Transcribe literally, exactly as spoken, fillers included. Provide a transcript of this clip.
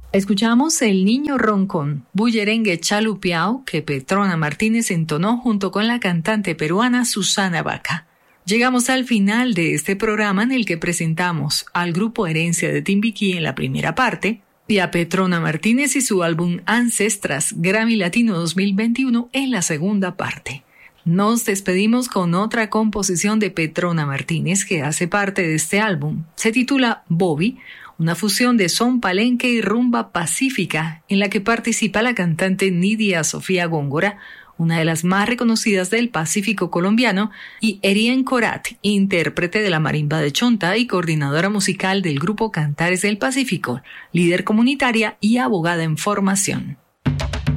Escuchamos El Niño Roncón, bullerengue chalupiao que Petrona Martínez entonó junto con la cantante peruana Susana Baca. Llegamos al final de este programa en el que presentamos al grupo Herencia de Timbiquí en la primera parte y a Petrona Martínez y su álbum Ancestras Grammy Latino dos mil veintiuno en la segunda parte. Nos despedimos con otra composición de Petrona Martínez que hace parte de este álbum. Se titula Bobby, una fusión de son palenque y rumba pacífica en la que participa la cantante Nidia Sofía Góngora, una de las más reconocidas del Pacífico colombiano, y Erien Corat, intérprete de la marimba de Chonta y coordinadora musical del grupo Cantares del Pacífico, líder comunitaria y abogada en formación.